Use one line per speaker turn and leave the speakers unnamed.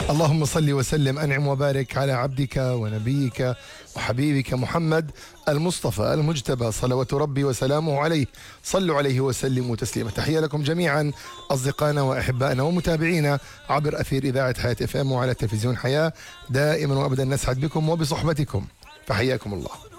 اللهم صل وسلم أنعم وبارك على عبدك ونبيك وحبيبك محمد المصطفى المجتبى، صلوات ربي وسلامه عليه. صلوا عليه وسلموا تسليما. تحية لكم جميعا أصدقائنا وأحبائنا ومتابعينا عبر أثير إذاعة حياة FM وعلى تلفزيون حياة. دائما وأبدا نسعد بكم وبصحبتكم، فحياكم الله.